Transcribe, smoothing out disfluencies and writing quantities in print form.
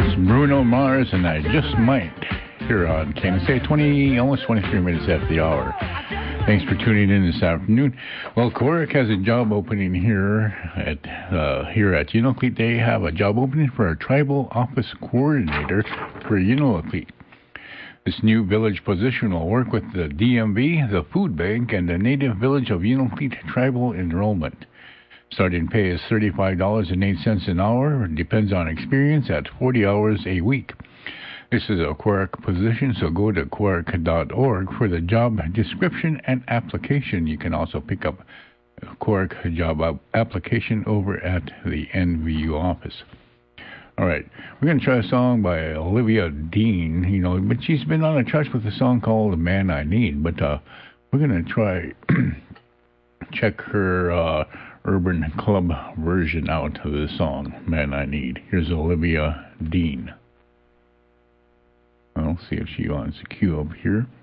Bruno Mars, and I Just Might here on KNSA, almost 23 minutes after the hour. Thanks for tuning in this afternoon. Well, Cork has a job opening here at Unalakleet. They have a job opening for a tribal office coordinator for Unalakleet. This new village position will work with the DMV, the food bank, and the native village of Unalakleet tribal enrollment. Starting pay is $35.08 an hour. It depends on experience at 40 hours a week. This is a Quark position, so go to quark.org for the job description and application. You can also pick up a Quark job application over at the NVU office. All right, we're going to try a song by Olivia Dean, but she's been on a chart with a song called The Man I Need. But we're going to try check her urban club version out of the song Man I Need. Here's Olivia Dean. I'll see if she wants to queue up here.